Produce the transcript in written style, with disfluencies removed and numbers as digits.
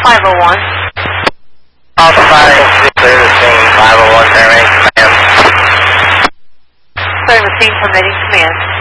501. Alpha 5, clear the scene, 501, terminating command. Clear the scene, permitting command.